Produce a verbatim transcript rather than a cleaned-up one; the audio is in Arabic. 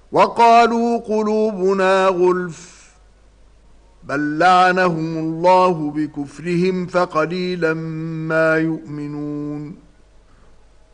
وقالوا قلوبنا غلف بل لعنهم الله بكفرهم فقليلا ما يؤمنون